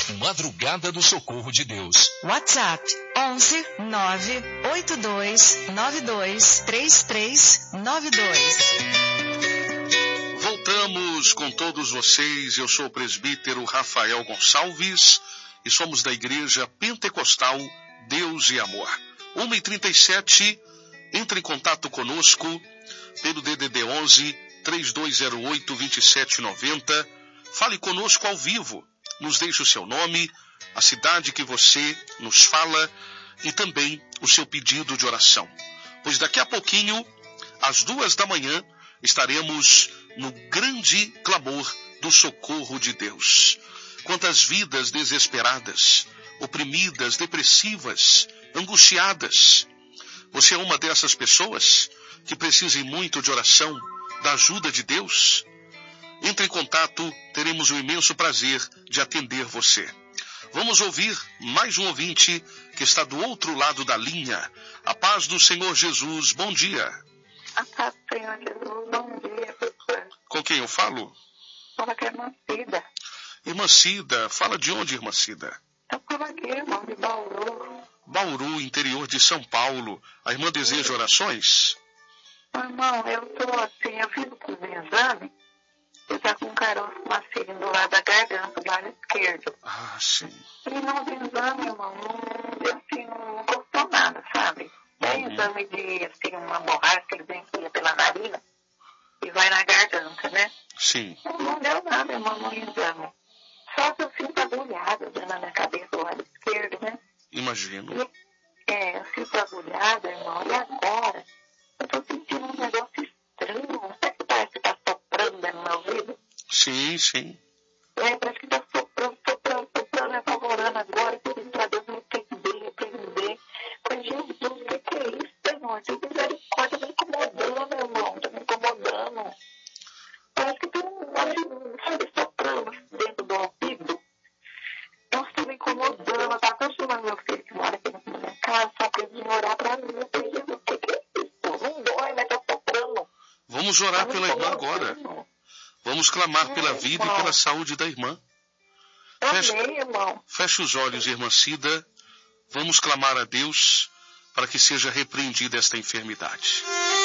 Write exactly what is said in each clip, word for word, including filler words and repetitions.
Madrugada do Socorro de Deus. WhatsApp onze nove oito dois nove dois três três nove dois. Voltamos com todos vocês. Eu sou o presbítero Rafael Gonçalves e somos da Igreja Pentecostal Deus e Amor. uma e trinta e sete, entre em contato conosco pelo D D D onze, três dois zero oito, dois sete nove zero. Fale conosco ao vivo. Nos deixe o seu nome, a cidade que você nos fala e também o seu pedido de oração. Pois daqui a pouquinho, às duas da manhã, estaremos no grande clamor do socorro de Deus. Quantas vidas desesperadas, oprimidas, depressivas, angustiadas. Você é uma dessas pessoas que precisam muito de oração, da ajuda de Deus? Entre em contato, teremos o imenso prazer de atender você. Vamos ouvir mais um ouvinte que está do outro lado da linha. A paz do Senhor Jesus, bom dia. A paz do Senhor Jesus, bom dia, pastor. Com quem eu falo? Fala que é irmã Cida. Irmã Cida, fala de onde, irmã Cida? Eu falo aqui, irmão, de Bauru. Bauru, interior de São Paulo. A irmã deseja orações? Irmão, eu tô assim, eu fiz o exame. Eu tá com um caroço macio do lado da garganta, do lado esquerdo. Ah, sim. E no exame, irmão, não, assim, não gostou nada, sabe? É Uhum. exame de, assim, uma borracha que eles enfiam pela narina e vai na garganta, né? Sim. Não, não deu nada, irmão, no exame. Só que eu sinto agulhada né, na minha cabeça do lado esquerdo, né? Imagino. E, é, eu sinto agulhada, irmão, e agora eu tô sentindo um negócio estranho, não sei se parece que tá soprando dentro do meu ouvido. Sim, sim. É, parece que tá soprando, soprando, soprando, evaporando agora, pedindo pra Deus me entender, me entender. Mas, Jesus, o que que é isso, Senhor? Tem misericórdia, tá me incomodando, irmão, tá me incomodando. Parece que tem um negócio, sabe, soprando dentro do ouvido. Nossa, tá me incomodando, tá até chamando meu filho que mora aqui na minha casa, só pra ele orar pra mim. Eu falei, Jesus, o que que é isso? Não dói, mas tá soprando. Vamos orar Tá me pela irmã agora. incomodando. Vamos clamar pela É, vida e irmão. pela saúde da irmã. Fecha, Amém, irmão. fecha os olhos, irmã Cida. Vamos clamar a Deus para que seja repreendida esta enfermidade.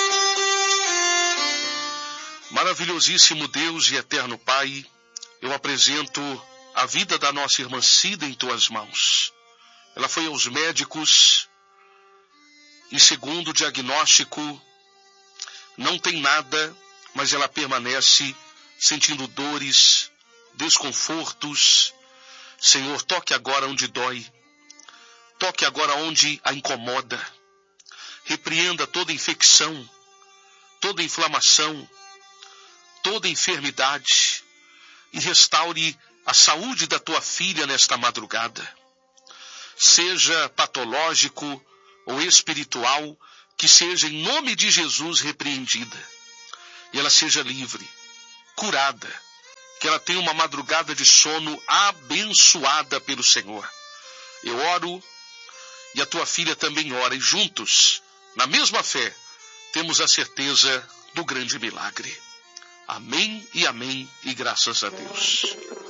Maravilhosíssimo Deus e eterno Pai, eu apresento a vida da nossa irmã Cida em tuas mãos. Ela foi aos médicos e, segundo o diagnóstico, não tem nada, mas ela permanece sentindo dores, desconfortos. Senhor, toque agora onde dói. Toque agora onde a incomoda. Repreenda toda infecção, toda inflamação, toda enfermidade e restaure a saúde da tua filha nesta madrugada. Seja patológico ou espiritual, que seja em nome de Jesus repreendida. E ela seja livre, curada, que ela tenha uma madrugada de sono abençoada pelo Senhor. Eu oro e a tua filha também ora, e juntos, na mesma fé, temos a certeza do grande milagre. Amém e amém, e graças a Deus.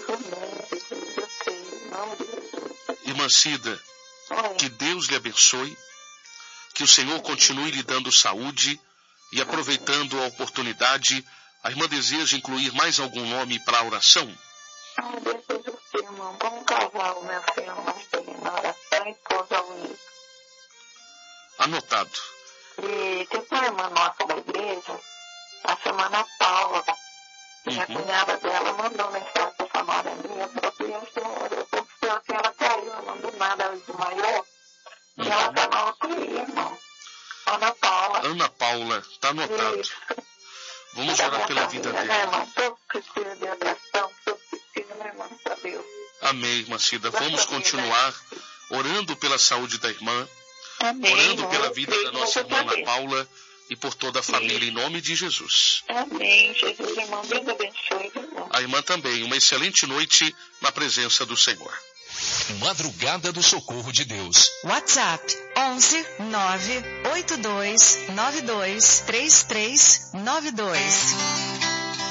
Irmã Cida, que Deus lhe abençoe, que o Senhor continue lhe dando saúde, e aproveitando a oportunidade, a irmã deseja incluir mais algum nome para a oração? Ah, desejo sim, irmão. Vamos casar o meu filho Marcelino na oração e esposa Luiz. Anotado. E tem uma irmã nossa da igreja, a semana Paula, e a Uhum. cunhada dela mandou mensagem para essa nora minha, falou que eu sou assim, ela caiu, ela do nada, ela desmaiou, e ela Uhum. tá na U T I, irmão. Ana Paula. Ana Paula, está anotado. Isso. Vamos orar pela vida Né, dela. irmão? Todos precisam de oração, todos precisam, né, irmão, para Deus. Amém, irmã Cida. Vamos continuar orando pela saúde da irmã, Amém. orando irmão. pela Eu vida creio da que nossa você irmã Ana sabe. Paula e por toda a família, em nome de Jesus. Amém, Jesus, irmão. Deus abençoe, irmão. A irmã também, uma excelente noite na presença do Senhor. Madrugada do Socorro de Deus. WhatsApp onze nove oito dois nove dois três três nove dois.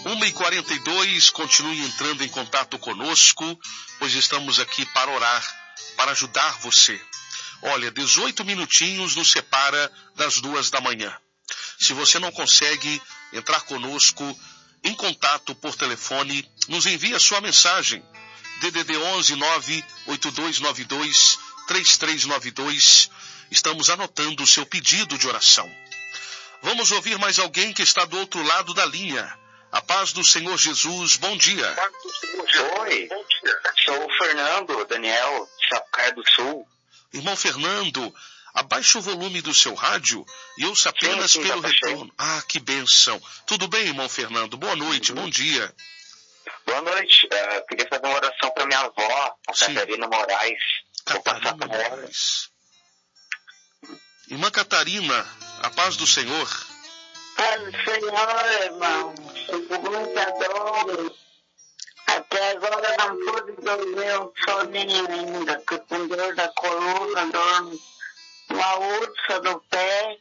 uma e quarenta e dois, continue entrando em contato conosco, pois estamos aqui para orar, para ajudar você. Olha, dezoito minutinhos nos separa das duas da manhã. Se você não consegue entrar conosco em contato por telefone, nos envie a sua mensagem. D D D onze nove oito dois nove dois três três nove dois. Estamos anotando o seu pedido de oração. Vamos ouvir mais alguém que está do outro lado da linha. A paz do Senhor Jesus, bom dia. Oi, sou o Fernando Daniel, Sapucaia do Sul. Irmão Fernando, abaixe o volume do seu rádio e ouça apenas sim, sim, pelo tá retorno. Ah, que bênção. Tudo bem, irmão Fernando? Boa noite, Uhum. bom dia. Boa noite, uh, queria fazer uma oração para minha avó, a Sim. Catarina Moraes. Vou passar Catarina para ela. Moraes. Irmã Catarina, a paz do Senhor. Paz do Senhor, irmão. Fico muito adoro. Até agora não pude dormir um soninho ainda, que com dor da coluna, dor uma ursa no pé.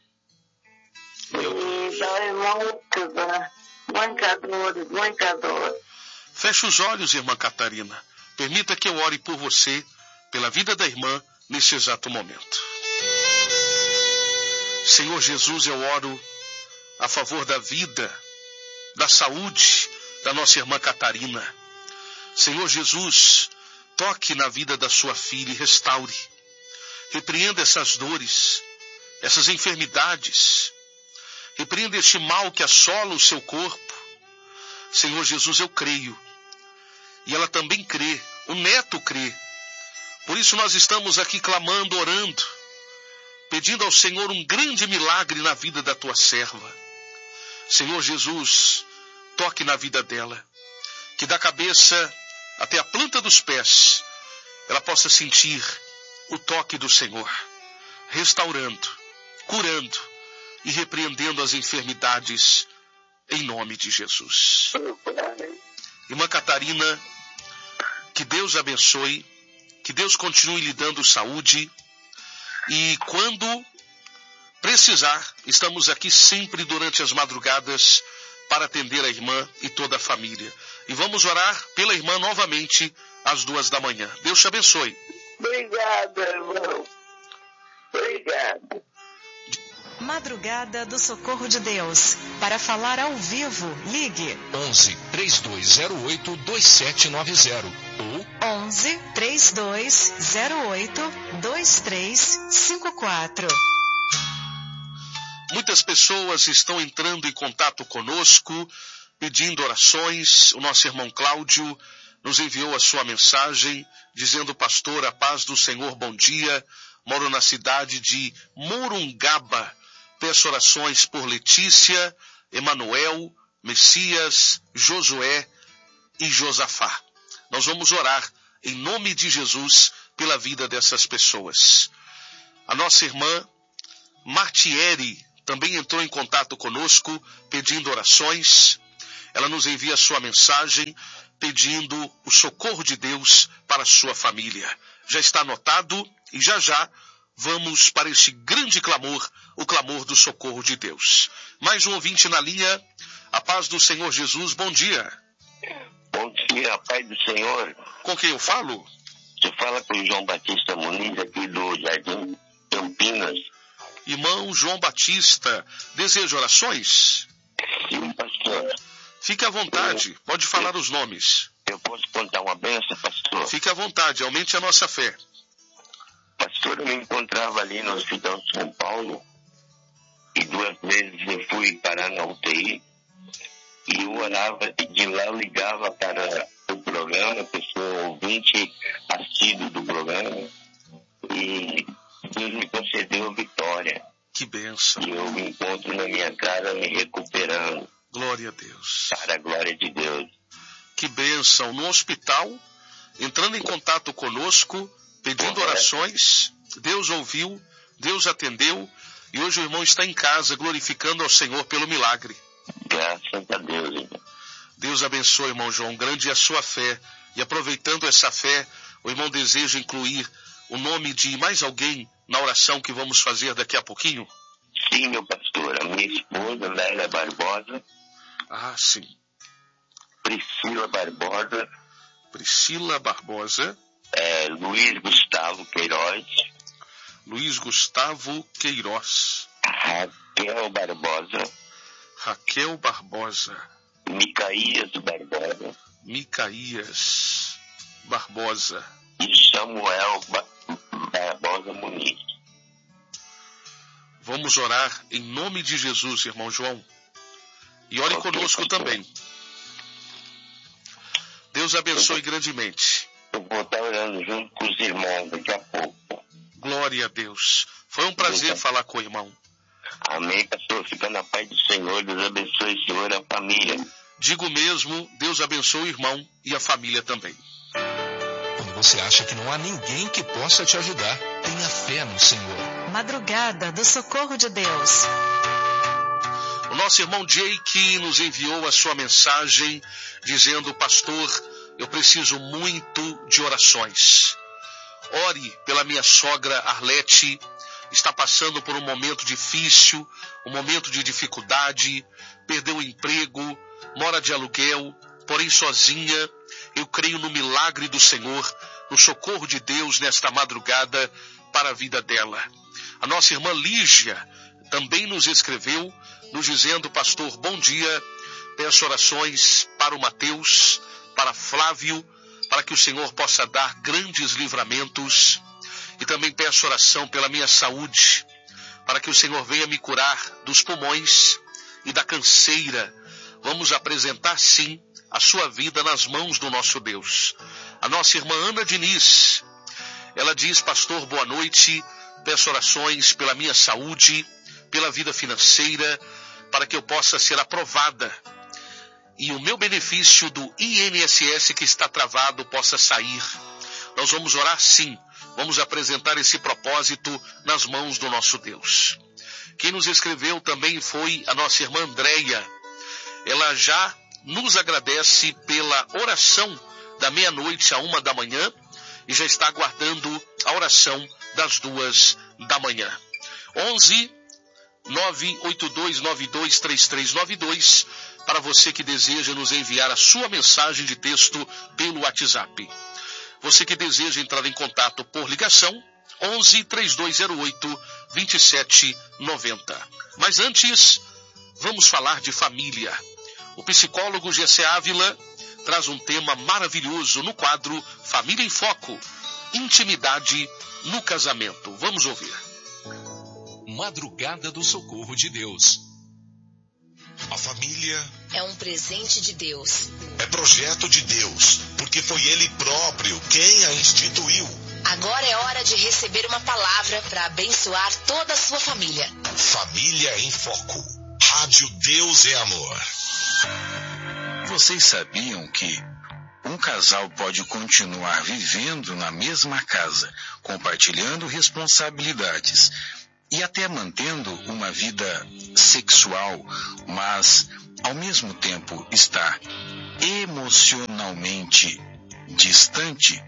E dói muito, né? Muita dor, muita dor. Feche os olhos, irmã Catarina. Permita que eu ore por você, pela vida da irmã, nesse exato momento. Senhor Jesus, eu oro a favor da vida, da saúde da nossa irmã Catarina. Senhor Jesus, toque na vida da sua filha e restaure. Repreenda essas dores, essas enfermidades. Repreenda este mal que assola o seu corpo. Senhor Jesus, eu creio. E ela também crê. O neto crê. Por isso nós estamos aqui clamando, orando, pedindo ao Senhor um grande milagre na vida da tua serva. Senhor Jesus, toque na vida dela. Que da cabeça até a planta dos pés, ela possa sentir o toque do Senhor, restaurando, curando e repreendendo as enfermidades em nome de Jesus. Irmã Catarina, que Deus abençoe, que Deus continue lhe dando saúde e quando precisar, estamos aqui sempre durante as madrugadas para atender a irmã e toda a família. E vamos orar pela irmã novamente às duas da manhã. Deus te abençoe. Obrigada, irmão. Obrigada. Madrugada do Socorro de Deus. Para falar ao vivo, ligue onze, três dois zero oito, dois sete nove zero ou onze, três dois zero oito, dois três cinco quatro. Muitas pessoas estão entrando em contato conosco, pedindo orações. O nosso irmão Cláudio nos enviou a sua mensagem, dizendo: pastor, a paz do Senhor, bom dia. Moro na cidade de Morungaba. Peço orações por Letícia, Emanuel, Messias, Josué e Josafá. Nós vamos orar em nome de Jesus pela vida dessas pessoas. A nossa irmã Martieri também entrou em contato conosco, pedindo orações. Ela nos envia sua mensagem, pedindo o socorro de Deus para a sua família. Já está anotado e já já vamos para este grande clamor, o clamor do socorro de Deus. Mais um ouvinte na linha. A paz do Senhor Jesus, bom dia. Bom dia, Pai do Senhor. Com quem eu falo? Você fala com o João Batista Muniz, aqui do Jardim Campinas. Irmão João Batista, deseja orações? Sim, pastor. Fique à vontade, pode falar os nomes. Eu posso contar uma benção, pastor? Fique à vontade, aumente a nossa fé. Pastor, eu me encontrava ali no Hospital de São Paulo e duas vezes eu fui parar na U T I e eu orava, de lá eu ligava para o programa, pessoa ouvinte, assíduo do programa, e Deus me concedeu a vitória. Que bênção. E eu me encontro na minha casa me recuperando. Glória a Deus. Para a glória de Deus. Que bênção. No hospital, entrando em contato conosco, pedindo orações, Deus ouviu, Deus atendeu, e hoje o irmão está em casa glorificando ao Senhor pelo milagre. Graças a Deus, irmão. Deus abençoe, irmão João. Grande é a sua fé. E aproveitando essa fé, o irmão deseja incluir o nome de mais alguém na oração que vamos fazer daqui a pouquinho? Sim, meu pastor. A minha esposa, Lélia Barbosa. Ah, sim. Priscila Barbosa. Priscila Barbosa. É, Luiz Gustavo Queiroz. Luiz Gustavo Queiroz. Raquel Barbosa. Raquel Barbosa. Micaías Barbosa. Micaías Barbosa. E Samuel ba Barbosa Muniz. Vamos orar em nome de Jesus, irmão João. E ore okay, conosco pastor. Também. Deus abençoe eu vou, grandemente. Eu vou estar orando junto com os irmãos daqui a pouco. Glória a Deus. Foi um prazer Deus falar com o irmão. Amém, pastor. Fica na paz do Senhor. Deus abençoe o Senhor e a família. Digo mesmo, Deus abençoe o irmão e a família também. Quando você acha que não há ninguém que possa te ajudar, tenha fé no Senhor. Madrugada do Socorro de Deus. O nosso irmão Jake nos enviou a sua mensagem dizendo: pastor, eu preciso muito de orações. Ore pela minha sogra Arlete, está passando por um momento difícil, um momento de dificuldade, perdeu o emprego, mora de aluguel, porém sozinha. Eu creio no milagre do Senhor, no socorro de Deus nesta madrugada para a vida dela. A nossa irmã Lígia também nos escreveu, nos dizendo: pastor, bom dia, peço orações para o Mateus, para Flávio, para que o Senhor possa dar grandes livramentos, e também peço oração pela minha saúde, para que o Senhor venha me curar dos pulmões e da canseira. Vamos apresentar sim a sua vida nas mãos do nosso Deus. A nossa irmã Ana Diniz, ela diz: pastor, boa noite, peço orações pela minha saúde, pela vida financeira, para que eu possa ser aprovada e o meu benefício do I N S S que está travado possa sair. Nós vamos orar sim, vamos apresentar esse propósito nas mãos do nosso Deus. Quem nos escreveu também foi a nossa irmã Andréia. Ela já nos agradece pela oração da meia-noite à uma da manhã e já está aguardando a oração das duas da manhã. onze nove oito dois nove dois três três nove dois para você que deseja nos enviar a sua mensagem de texto pelo WhatsApp. Você que deseja entrar em contato por ligação, onze três dois zero oito dois sete nove zero. Mas antes, vamos falar de família. O psicólogo Gessé Ávila traz um tema maravilhoso no quadro Família em Foco, intimidade no casamento. Vamos ouvir. Madrugada do Socorro de Deus. A família é um presente de Deus. É projeto de Deus, porque foi Ele próprio quem a instituiu. Agora é hora de receber uma palavra para abençoar toda a sua família. Família em Foco. Rádio Deus é Amor. Vocês sabiam que um casal pode continuar vivendo na mesma casa, compartilhando responsabilidades e até mantendo uma vida sexual, mas ao mesmo tempo estar emocionalmente distante?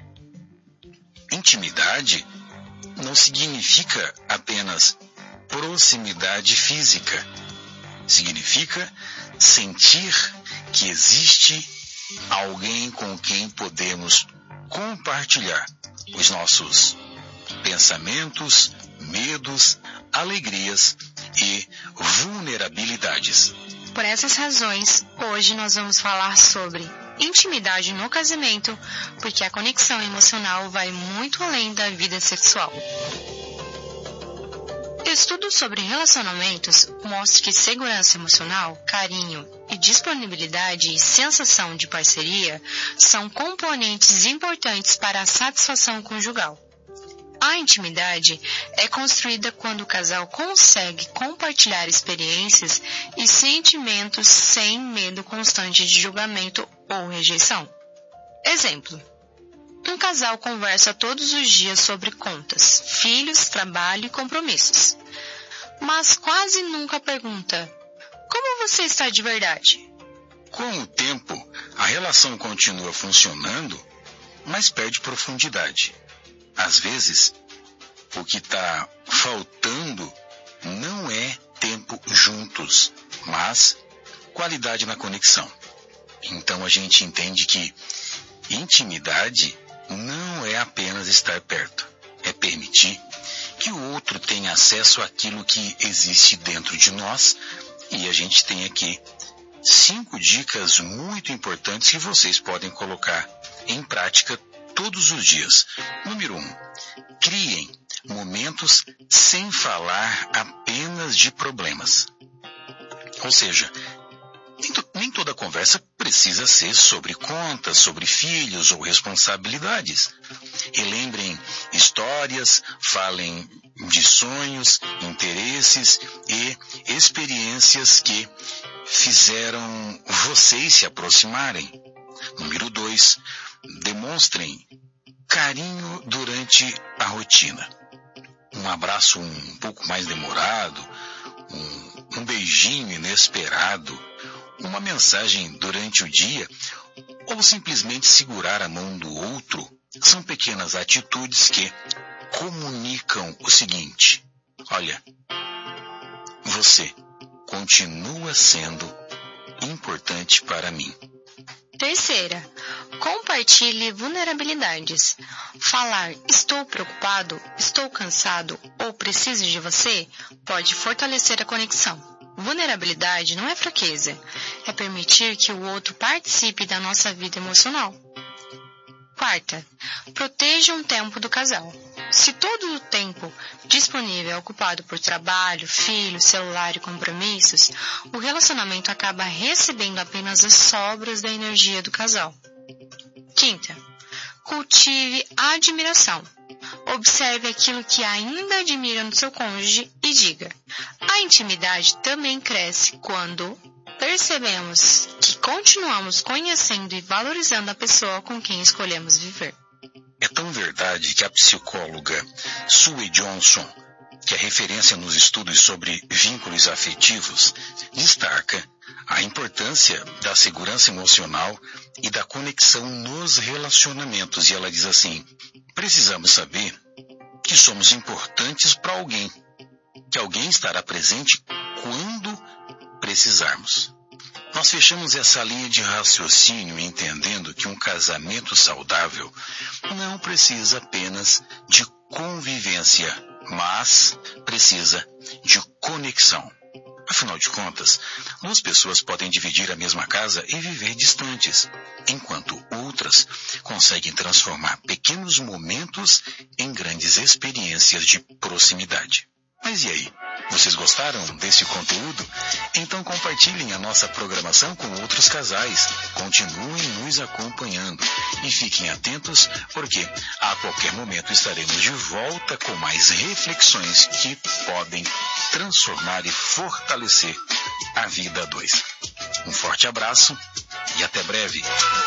Intimidade não significa apenas proximidade física. Significa sentir que existe alguém com quem podemos compartilhar os nossos pensamentos, medos, alegrias e vulnerabilidades. Por essas razões, hoje nós vamos falar sobre intimidade no casamento, porque a conexão emocional vai muito além da vida sexual. Estudos sobre relacionamentos mostram que segurança emocional, carinho e disponibilidade e sensação de parceria são componentes importantes para a satisfação conjugal. A intimidade é construída quando o casal consegue compartilhar experiências e sentimentos sem medo constante de julgamento ou rejeição. Exemplo: um casal conversa todos os dias sobre contas, filhos, trabalho e compromissos. Mas quase nunca pergunta: como você está de verdade? Com o tempo, a relação continua funcionando, mas perde profundidade. Às vezes, o que está faltando não é tempo juntos, mas qualidade na conexão. Então a gente entende que intimidade não é apenas estar perto, é permitir que o outro tenha acesso àquilo que existe dentro de nós. E a gente tem aqui cinco dicas muito importantes que vocês podem colocar em prática todos os dias. Número um, criem momentos sem falar apenas de problemas. Ou seja, nem, to- nem toda conversa precisa ser sobre contas, sobre filhos ou responsabilidades. Relembrem histórias, falem de sonhos, interesses e experiências que fizeram vocês se aproximarem. Número dois, demonstrem carinho durante a rotina. Um abraço um pouco mais demorado, um, um beijinho inesperado, uma mensagem durante o dia ou simplesmente segurar a mão do outro são pequenas atitudes que comunicam o seguinte: olha, você continua sendo importante para mim. Terceira, compartilhe vulnerabilidades. Falar estou preocupado, estou cansado ou preciso de você pode fortalecer a conexão. Vulnerabilidade não é fraqueza, é permitir que o outro participe da nossa vida emocional. Quarta, proteja um tempo do casal. Se todo o tempo disponível é ocupado por trabalho, filho, celular e compromissos, o relacionamento acaba recebendo apenas as sobras da energia do casal. Quinta, cultive a admiração. Observe aquilo que ainda admira no seu cônjuge e diga: a intimidade também cresce quando percebemos que continuamos conhecendo e valorizando a pessoa com quem escolhemos viver. É tão verdade que a psicóloga Sue Johnson, que é referência nos estudos sobre vínculos afetivos, destaca a importância da segurança emocional e da conexão nos relacionamentos. E ela diz assim: precisamos saber que somos importantes para alguém, que alguém estará presente quando precisarmos. Nós fechamos essa linha de raciocínio entendendo que um casamento saudável não precisa apenas de convivência, mas precisa de conexão. Afinal de contas, duas pessoas podem dividir a mesma casa e viver distantes, enquanto outras conseguem transformar pequenos momentos em grandes experiências de proximidade. Mas e aí? Vocês gostaram desse conteúdo? Então compartilhem a nossa programação com outros casais. Continuem nos acompanhando e fiquem atentos, porque a qualquer momento estaremos de volta com mais reflexões que podem transformar e fortalecer a vida a dois. Um forte abraço e até breve.